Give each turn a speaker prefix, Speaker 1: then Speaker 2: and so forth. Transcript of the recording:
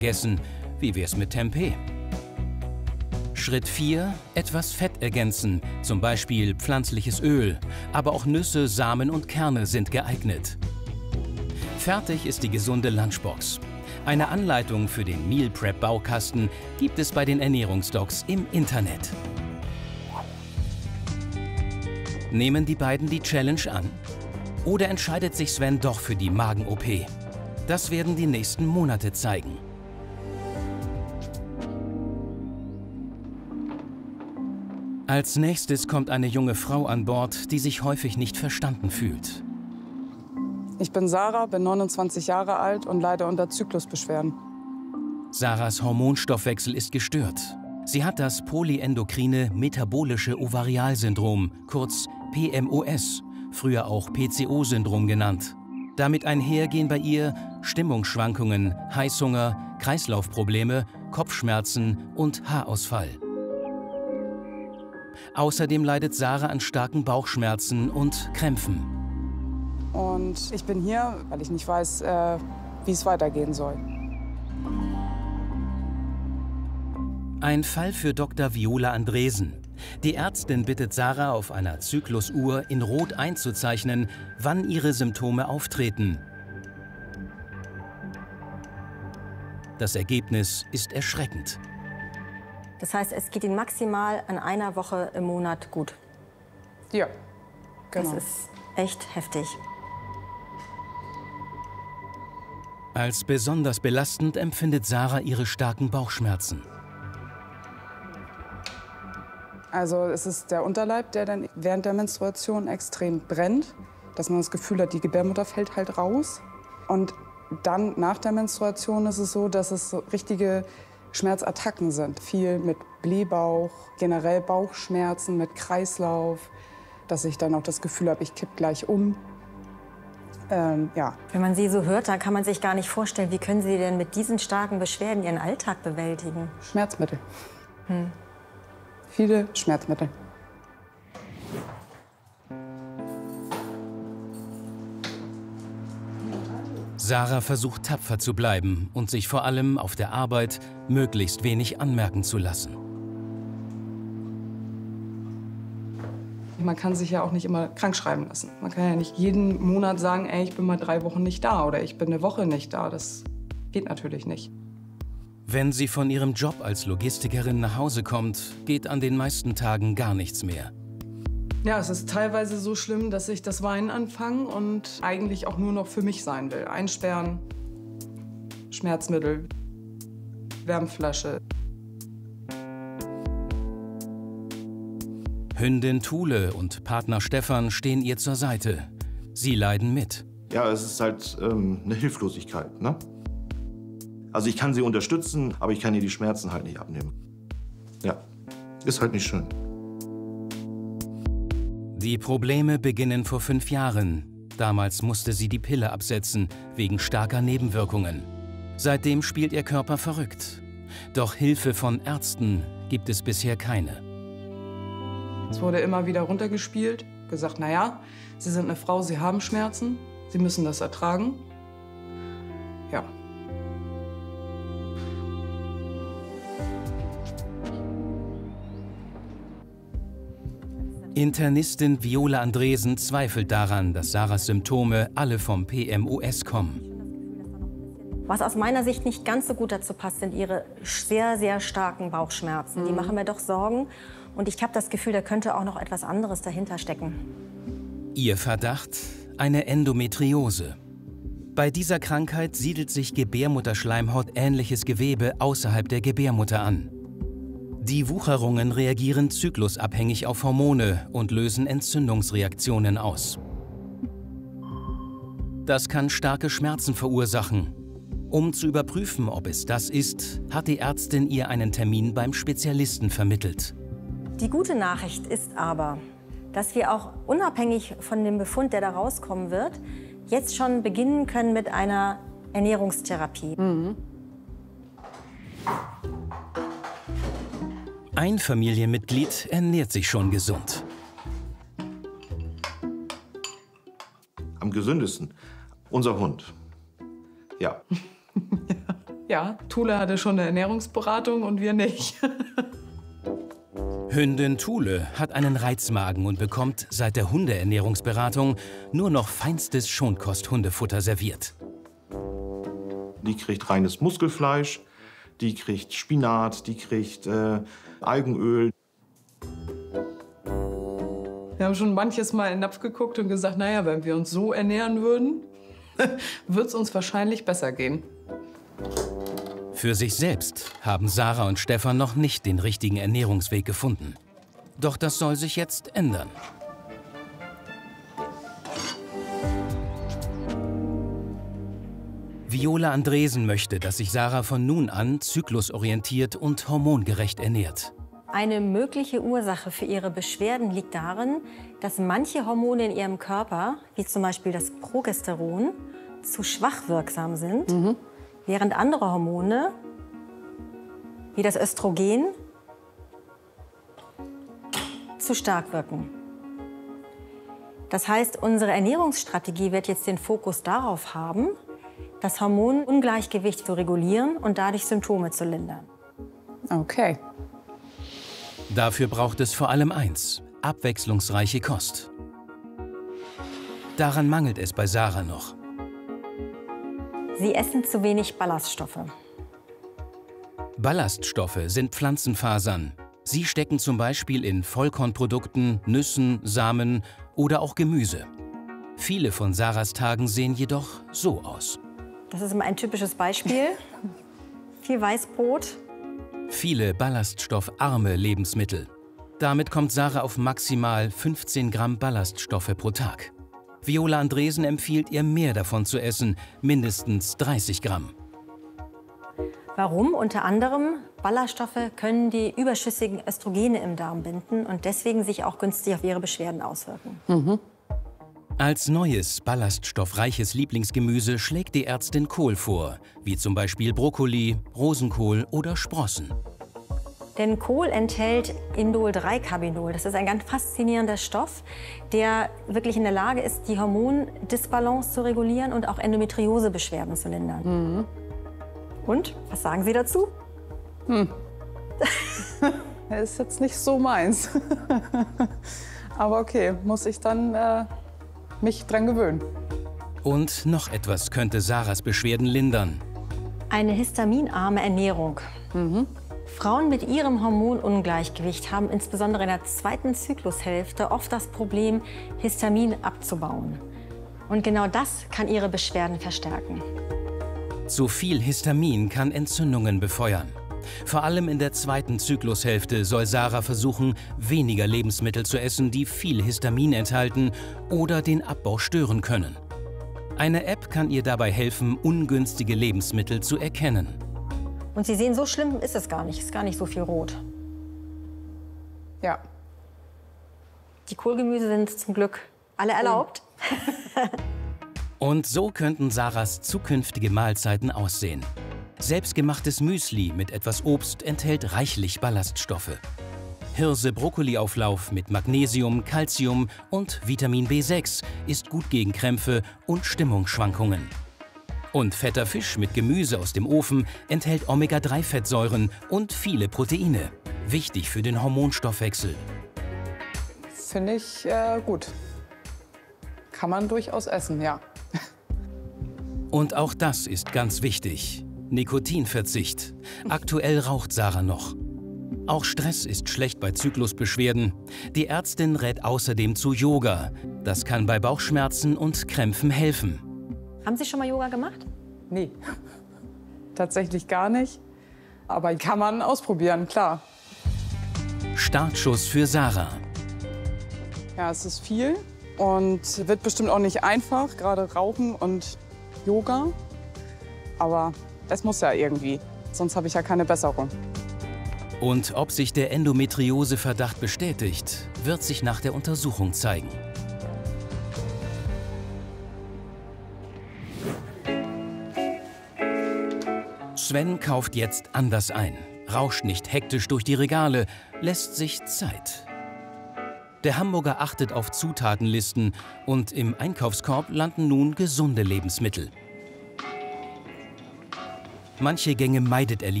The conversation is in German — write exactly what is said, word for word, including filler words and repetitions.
Speaker 1: Gegessen. Wie wär's mit Tempeh? Schritt vier. Etwas Fett ergänzen, zum Beispiel pflanzliches Öl. Aber auch Nüsse, Samen und Kerne sind geeignet. Fertig ist die gesunde Lunchbox. Eine Anleitung für den Meal Prep Baukasten gibt es bei den Ernährungsdocs im Internet. Nehmen die beiden die Challenge an? Oder entscheidet sich Sven doch für die Magen-O P? Das werden die nächsten Monate zeigen. Als nächstes kommt eine junge Frau an Bord, die sich häufig nicht verstanden fühlt.
Speaker 2: Ich bin Sarah, bin neunundzwanzig Jahre alt und leide unter Zyklusbeschwerden.
Speaker 1: Sarahs Hormonstoffwechsel ist gestört. Sie hat das polyendokrine metabolische Ovarialsyndrom, kurz P M O S, früher auch P C O-Syndrom genannt. Damit einhergehen bei ihr Stimmungsschwankungen, Heißhunger, Kreislaufprobleme, Kopfschmerzen und Haarausfall. Außerdem leidet Sarah an starken Bauchschmerzen und Krämpfen.
Speaker 2: Und ich bin hier, weil ich nicht weiß, äh, wie es weitergehen soll.
Speaker 1: Ein Fall für Doktor Viola Andresen. Die Ärztin bittet Sarah auf einer Zyklusuhr in Rot einzuzeichnen, wann ihre Symptome auftreten. Das Ergebnis ist erschreckend.
Speaker 3: Das heißt, es geht Ihnen maximal an einer Woche im Monat gut.
Speaker 2: Ja, genau.
Speaker 3: Das ist echt heftig.
Speaker 1: Als besonders belastend empfindet Sarah ihre starken Bauchschmerzen.
Speaker 2: Also es ist der Unterleib, der dann während der Menstruation extrem brennt, dass man das Gefühl hat, die Gebärmutter fällt halt raus. Und dann nach der Menstruation ist es so, dass es so richtige Schmerzattacken sind. Viel mit Blähbauch, generell Bauchschmerzen mit Kreislauf, dass ich dann auch das Gefühl habe, ich kipp gleich um. Ähm, ja.
Speaker 3: Wenn man Sie so hört, dann kann man sich gar nicht vorstellen, wie können Sie denn mit diesen starken Beschwerden Ihren Alltag bewältigen?
Speaker 2: Schmerzmittel.
Speaker 3: Hm.
Speaker 2: Viele Schmerzmittel.
Speaker 1: Sarah versucht tapfer zu bleiben und sich vor allem auf der Arbeit möglichst wenig anmerken zu lassen.
Speaker 2: Man kann sich ja auch nicht immer krank schreiben lassen. Man kann ja nicht jeden Monat sagen, ey, ich bin mal drei Wochen nicht da oder ich bin eine Woche nicht da. Das geht natürlich nicht.
Speaker 1: Wenn sie von ihrem Job als Logistikerin nach Hause kommt, geht an den meisten Tagen gar nichts mehr.
Speaker 2: Ja, es ist teilweise so schlimm, dass ich das Weinen anfange und eigentlich auch nur noch für mich sein will. Einsperren, Schmerzmittel, Wärmflasche.
Speaker 1: Hündin Thule und Partner Stefan stehen ihr zur Seite. Sie leiden mit.
Speaker 4: Ja, es ist halt ähm, eine Hilflosigkeit, ne? Also ich kann sie unterstützen, aber ich kann ihr die Schmerzen halt nicht abnehmen. Ja, ist halt nicht schön.
Speaker 1: Die Probleme beginnen vor fünf Jahren. Damals musste sie die Pille absetzen, wegen starker Nebenwirkungen. Seitdem spielt ihr Körper verrückt. Doch Hilfe von Ärzten gibt es bisher keine.
Speaker 2: Es wurde immer wieder runtergespielt, gesagt, naja, Sie sind eine Frau, Sie haben Schmerzen, Sie müssen das ertragen. Ja.
Speaker 1: Internistin Viola Andresen zweifelt daran, dass Sarahs Symptome alle vom P M O S kommen.
Speaker 3: Was aus meiner Sicht nicht ganz so gut dazu passt, sind ihre sehr, sehr starken Bauchschmerzen. Mhm. Die machen mir doch Sorgen. Und ich habe das Gefühl, da könnte auch noch etwas anderes dahinter stecken.
Speaker 1: Ihr Verdacht? Eine Endometriose. Bei dieser Krankheit siedelt sich Gebärmutterschleimhaut-ähnliches Gewebe außerhalb der Gebärmutter an. Die Wucherungen reagieren zyklusabhängig auf Hormone und lösen Entzündungsreaktionen aus. Das kann starke Schmerzen verursachen. Um zu überprüfen, ob es das ist, hat die Ärztin ihr einen Termin beim Spezialisten vermittelt.
Speaker 3: Die gute Nachricht ist aber, dass wir auch unabhängig von dem Befund, der da rauskommen wird, jetzt schon beginnen können mit einer Ernährungstherapie.
Speaker 2: Mhm.
Speaker 1: Ein Familienmitglied ernährt sich schon gesund.
Speaker 4: Am gesündesten unser Hund. Ja.
Speaker 2: Ja, Thule hatte schon eine Ernährungsberatung und wir nicht.
Speaker 1: Hündin Thule hat einen Reizmagen und bekommt seit der Hundeernährungsberatung nur noch feinstes Schonkost-Hundefutter serviert.
Speaker 4: Die kriegt reines Muskelfleisch, die kriegt Spinat, die kriegt äh, Algenöl.
Speaker 2: Wir haben schon manches Mal in den Napf geguckt und gesagt, naja, wenn wir uns so ernähren würden, wird es uns wahrscheinlich besser gehen.
Speaker 1: Für sich selbst haben Sarah und Stefan noch nicht den richtigen Ernährungsweg gefunden. Doch das soll sich jetzt ändern. Viola Andresen möchte, dass sich Sarah von nun an zyklusorientiert und hormongerecht ernährt.
Speaker 3: Eine mögliche Ursache für ihre Beschwerden liegt darin, dass manche Hormone in ihrem Körper, wie zum Beispiel das Progesteron, zu schwach wirksam sind, mhm. während andere Hormone, wie das Östrogen, zu stark wirken. Das heißt, unsere Ernährungsstrategie wird jetzt den Fokus darauf haben, das Hormonungleichgewicht zu regulieren und dadurch Symptome zu lindern.
Speaker 2: Okay.
Speaker 1: Dafür braucht es vor allem eins: abwechslungsreiche Kost. Daran mangelt es bei Sarah noch.
Speaker 3: Sie essen zu wenig Ballaststoffe.
Speaker 1: Ballaststoffe sind Pflanzenfasern. Sie stecken zum Beispiel in Vollkornprodukten, Nüssen, Samen oder auch Gemüse. Viele von Sarahs Tagen sehen jedoch so aus.
Speaker 3: Das ist immer ein typisches Beispiel. Viel Weißbrot.
Speaker 1: Viele ballaststoffarme Lebensmittel. Damit kommt Sarah auf maximal fünfzehn Gramm Ballaststoffe pro Tag. Viola Andresen empfiehlt ihr, mehr davon zu essen, mindestens dreißig Gramm.
Speaker 3: Warum? Unter anderem, Ballaststoffe können die überschüssigen Östrogene im Darm binden und deswegen sich auch günstig auf ihre Beschwerden auswirken.
Speaker 2: Mhm.
Speaker 1: Als neues, ballaststoffreiches Lieblingsgemüse schlägt die Ärztin Kohl vor, wie zum Beispiel Brokkoli, Rosenkohl oder Sprossen.
Speaker 3: Denn Kohl enthält Indol drei Carbinol. Das ist ein ganz faszinierender Stoff, der wirklich in der Lage ist, die Hormondisbalance zu regulieren und auch Endometriosebeschwerden zu lindern.
Speaker 2: Mhm.
Speaker 3: Und, was sagen Sie dazu?
Speaker 2: Hm. Das ist jetzt nicht so meins. Aber okay, muss ich dann äh, mich dran gewöhnen.
Speaker 1: Und noch etwas könnte Sarahs Beschwerden lindern.
Speaker 3: Eine histaminarme Ernährung.
Speaker 2: Mhm.
Speaker 3: Frauen mit ihrem Hormonungleichgewicht haben insbesondere in der zweiten Zyklushälfte oft das Problem, Histamin abzubauen. Und genau das kann ihre Beschwerden verstärken.
Speaker 1: Zu viel Histamin kann Entzündungen befeuern. Vor allem in der zweiten Zyklushälfte soll Sarah versuchen, weniger Lebensmittel zu essen, die viel Histamin enthalten oder den Abbau stören können. Eine App kann ihr dabei helfen, ungünstige Lebensmittel zu erkennen.
Speaker 3: Und Sie sehen, so schlimm ist es gar nicht. Es ist gar nicht so viel rot.
Speaker 2: Ja.
Speaker 3: Die Kohlgemüse sind zum Glück alle erlaubt.
Speaker 1: Und so könnten Sarahs zukünftige Mahlzeiten aussehen. Selbstgemachtes Müsli mit etwas Obst enthält reichlich Ballaststoffe. Hirse-Brokkoli-Auflauf mit Magnesium, Calcium und Vitamin B sechs ist gut gegen Krämpfe und Stimmungsschwankungen. Und fetter Fisch mit Gemüse aus dem Ofen enthält Omega drei Fettsäuren und viele Proteine. Wichtig für den Hormonstoffwechsel.
Speaker 2: Finde ich äh, gut. Kann man durchaus essen, ja.
Speaker 1: Und auch das ist ganz wichtig. Nikotinverzicht. Aktuell raucht Sarah noch. Auch Stress ist schlecht bei Zyklusbeschwerden. Die Ärztin rät außerdem zu Yoga. Das kann bei Bauchschmerzen und Krämpfen helfen.
Speaker 3: Haben Sie schon mal Yoga gemacht?
Speaker 2: Nee, tatsächlich gar nicht. Aber kann man ausprobieren, klar.
Speaker 1: Startschuss für Sarah.
Speaker 2: Ja, es ist viel und wird bestimmt auch nicht einfach, gerade Rauchen und Yoga. Aber es muss ja irgendwie, sonst habe ich ja keine Besserung.
Speaker 1: Und ob sich der Endometriose-Verdacht bestätigt, wird sich nach der Untersuchung zeigen. Sven kauft jetzt anders ein, rauscht nicht hektisch durch die Regale, lässt sich Zeit. Der Hamburger achtet auf Zutatenlisten und im Einkaufskorb landen nun gesunde Lebensmittel. Manche Gänge meidet er